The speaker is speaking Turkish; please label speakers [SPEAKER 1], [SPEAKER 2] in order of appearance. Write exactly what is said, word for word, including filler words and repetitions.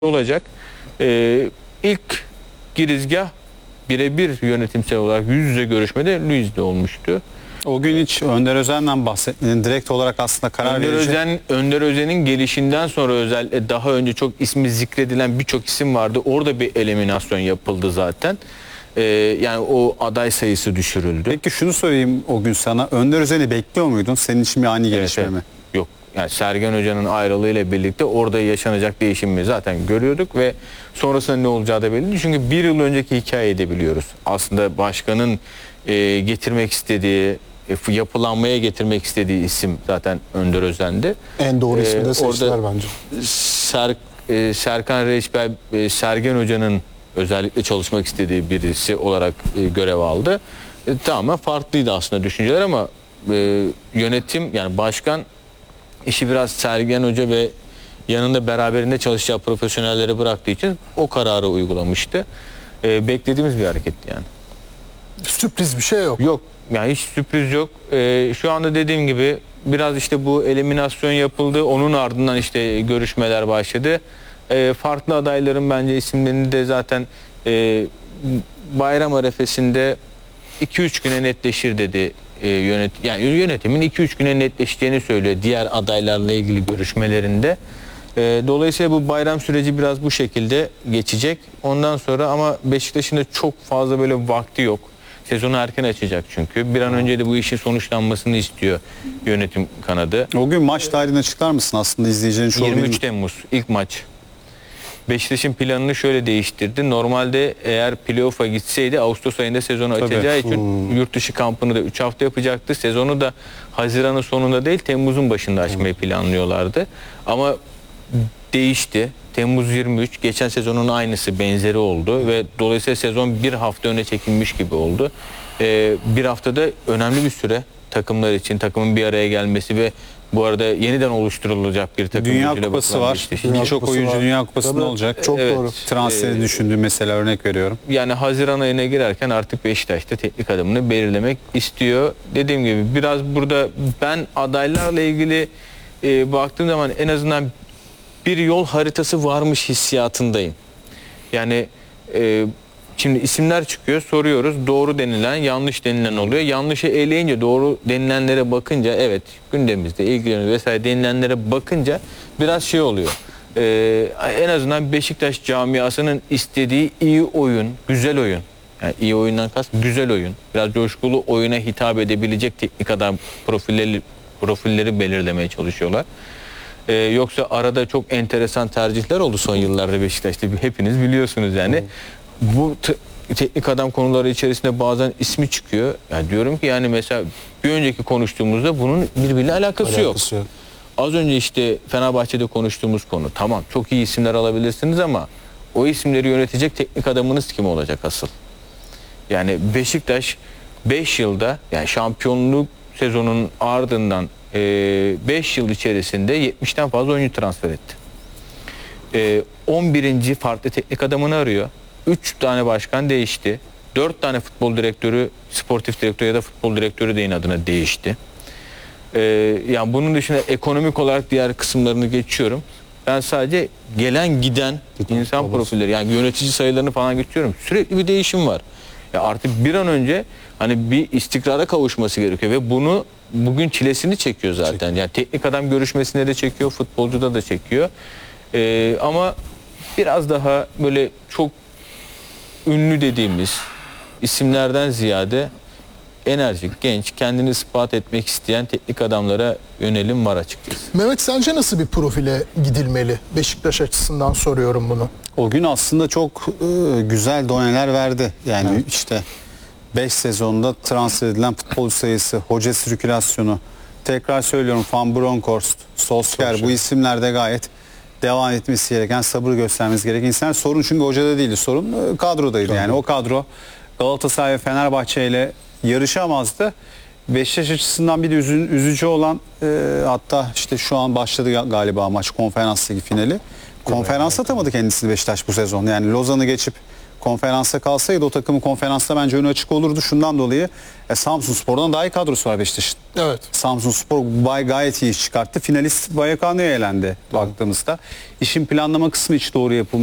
[SPEAKER 1] olacak. Ee, ilk girizgah birebir yönetimsel olarak yüz yüze görüşmede Luiz'de olmuştu.
[SPEAKER 2] O gün hiç Önder Özen'den bahsetmedin. Direkt olarak aslında karar
[SPEAKER 1] Önder
[SPEAKER 2] verici.
[SPEAKER 1] Özen, Önder Özen'in gelişinden sonra özel daha önce çok ismi zikredilen birçok isim vardı. Orada bir eliminasyon yapıldı zaten. Ee, yani o aday sayısı düşürüldü.
[SPEAKER 2] Peki şunu söyleyeyim o gün sana. Önder Özen'i bekliyor muydun? Senin için bir ani
[SPEAKER 1] Evet,
[SPEAKER 2] gelişme
[SPEAKER 1] evet.
[SPEAKER 2] mi?
[SPEAKER 1] Yok. Yani Sergen Hoca'nın ayrılığıyla birlikte orada yaşanacak değişimi zaten görüyorduk ve sonrasında ne olacağı da belli. Çünkü bir yıl önceki hikayeyi de biliyoruz. Aslında başkanın e, getirmek istediği, e, yapılanmaya getirmek istediği isim zaten Önder Özen'di.
[SPEAKER 3] En doğru ismi
[SPEAKER 1] Ee,
[SPEAKER 3] de seçtiler bence.
[SPEAKER 1] Ser, e, Serkan Reçber, e, Sergen Hoca'nın özellikle çalışmak istediği birisi olarak e, görev aldı. E, tamamen farklıydı aslında düşünceler ama e, yönetim yani başkan işi biraz Sergen Hoca ve yanında beraberinde çalışacağı profesyonelleri bıraktığı için o kararı uygulamıştı. E, beklediğimiz bir hareketti yani.
[SPEAKER 3] Sürpriz bir şey yok.
[SPEAKER 1] Yok yani hiç sürpriz yok. E, şu anda dediğim gibi biraz işte bu eliminasyon yapıldı. Onun ardından işte görüşmeler başladı. E, farklı adayların bence isimlerini de zaten e, bayram arefesinde iki üç güne netleşir dedi. E, yönet yani yönetimin iki üç güne netleşeceğini söylüyor diğer adaylarla ilgili görüşmelerinde. E, dolayısıyla bu bayram süreci biraz bu şekilde geçecek. Ondan sonra ama Beşiktaş'ın da çok fazla böyle vakti yok. Sezonu erken açacak çünkü. Bir an önce de bu işin sonuçlanmasını istiyor yönetim kanadı.
[SPEAKER 2] O gün maç tarihini açıklar mısın aslında izleyeceğin şu
[SPEAKER 1] yirmi üç Temmuz ilk maç. Beşiktaş'ın planını şöyle değiştirdi. Normalde eğer playoff'a gitseydi Ağustos ayında sezonu
[SPEAKER 2] Tabii.
[SPEAKER 1] açacağı için
[SPEAKER 3] Hmm.
[SPEAKER 1] yurt dışı kampını da üç hafta yapacaktı. Sezonu da Haziran'ın sonunda değil Temmuz'un başında açmayı planlıyorlardı. Ama değişti. Temmuz yirmi üç geçen sezonun aynısı benzeri oldu ve dolayısıyla sezon bir hafta öne çekilmiş gibi oldu. Ee, bir haftada önemli bir süre takımlar için takımın bir araya gelmesi ve bu arada yeniden oluşturulacak bir takım.
[SPEAKER 2] Dünya Kupası var.
[SPEAKER 3] Dünya
[SPEAKER 2] Birçok
[SPEAKER 3] Kupası
[SPEAKER 2] oyuncu
[SPEAKER 3] var.
[SPEAKER 2] Dünya Kupası'nda
[SPEAKER 3] Tabii,
[SPEAKER 2] olacak.
[SPEAKER 3] çok
[SPEAKER 1] Evet.
[SPEAKER 3] doğru.
[SPEAKER 2] Transferi
[SPEAKER 1] Ee,
[SPEAKER 2] düşündüğüm mesela örnek veriyorum.
[SPEAKER 1] Yani Haziran ayına girerken artık Beşiktaş'ta teknik adımını belirlemek istiyor. Dediğim gibi biraz burada ben adaylarla ilgili e, baktığım zaman en azından bir yol haritası varmış hissiyatındayım. Yani e, şimdi isimler çıkıyor, soruyoruz. Doğru denilen, yanlış denilen oluyor. Yanlışı eleyince doğru denilenlere bakınca evet gündemimizde ilgileniyor vesaire denilenlere bakınca biraz şey oluyor. Ee, en azından Beşiktaş camiasının istediği iyi oyun, güzel oyun. Yani iyi oyundan kast güzel oyun. Biraz coşkulu oyuna hitap edebilecek teknik adam profilleri, profilleri belirlemeye çalışıyorlar. Ee, yoksa arada çok enteresan tercihler oldu son yıllarda Beşiktaş'ta. Hepiniz biliyorsunuz yani. Hı. Bu teknik adam konuları içerisinde bazen ismi çıkıyor. Yani diyorum ki yani mesela bir önceki konuştuğumuzda bunun birbiriyle alakası,
[SPEAKER 3] Alakası
[SPEAKER 1] yok.
[SPEAKER 3] yok.
[SPEAKER 1] Az önce işte Fenerbahçe'de konuştuğumuz konu. Tamam çok iyi isimler alabilirsiniz ama o isimleri yönetecek teknik adamınız kim olacak asıl? Yani Beşiktaş beş yılda yani şampiyonluk sezonunun ardından beş yıl içerisinde yetmişten fazla oyuncu transfer etti. on birinci farklı teknik adamını arıyor. üç tane başkan değişti. dört tane futbol direktörü, sportif direktörü ya da futbol direktörü de inadına değişti. Ee, yani bunun dışında ekonomik olarak diğer kısımlarını geçiyorum. Ben sadece gelen giden
[SPEAKER 3] Giden,
[SPEAKER 1] insan
[SPEAKER 3] olası.
[SPEAKER 1] profilleri yani yönetici sayılarını falan geçiyorum. Sürekli bir değişim var. Ya artık bir an önce hani bir istikrara kavuşması gerekiyor ve bunu bugün çilesini çekiyor zaten. Çekiyor. Yani teknik adam görüşmesinde de çekiyor, futbolcuda da çekiyor. Ee, ama biraz daha böyle çok ünlü dediğimiz isimlerden ziyade enerjik, genç, kendini ispat etmek isteyen teknik adamlara yönelim var açıkçası.
[SPEAKER 3] Mehmet sence nasıl bir profile gidilmeli? Beşiktaş açısından soruyorum bunu.
[SPEAKER 2] O gün aslında çok e, güzel doneler verdi. Yani
[SPEAKER 3] Evet.
[SPEAKER 2] işte beş sezonda transfer edilen futbolcu sayısı, hoca sirkülasyonu. Tekrar söylüyorum Van Bronckhorst, Solskjaer
[SPEAKER 3] Çok
[SPEAKER 2] bu
[SPEAKER 3] şey.
[SPEAKER 2] isimler de gayet devam etmesi gereken, sabır göstermemiz gereken insanlar. Sorun çünkü hocada değildi. Sorun e, kadrodaydı.
[SPEAKER 3] Kadro.
[SPEAKER 2] Yani o kadro Galatasaray ve Fenerbahçe ile yarışamazdı. Beşiktaş açısından bir de üzü, üzücü olan e, hatta işte şu an başladı galiba maç konferans ligi finali. Konferans atamadı kendisini Beşiktaş bu sezon. Yani Lozan'ı geçip konferansa kalsaydı o takımın konferansta bence önü açık olurdu. Şundan dolayı e, Samsunspor'dan daha iyi kadrosu var Beşiktaş'ın.
[SPEAKER 3] Evet.
[SPEAKER 2] Samsunspor bay gayet iyi iş çıkarttı. Finalist Vallecano'ya elendi baktığımızda. İşin planlama kısmı hiç doğru yapılmış.